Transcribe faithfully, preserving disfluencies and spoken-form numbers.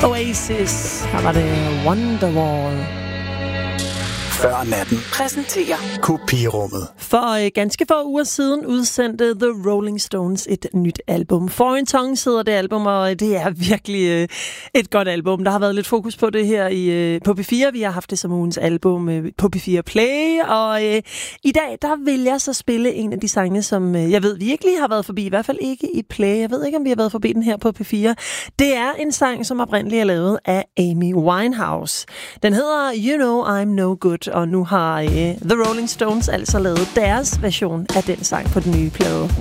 Oasis. Her var det Wonderwall. Før natten præsenterer Kopirummet. For øh, ganske få uger siden udsendte The Rolling Stones et nyt album. Foreign Tongues hedder det album, og det er virkelig øh, et godt album. Der har været lidt fokus på det her i, øh, på P fire. Vi har haft det som ugens album øh, på P fire Play, og øh, i dag der vil jeg så spille en af de sange, som øh, jeg ved, vi ikke lige har været forbi. I hvert fald ikke i Play. Jeg ved ikke, om vi har været forbi den her på P fire. Det er en sang, som oprindeligt er lavet af Amy Winehouse. Den hedder You Know I'm No Good, og nu har øh, The Rolling Stones altså lavet deres version af den sang på den nye plade.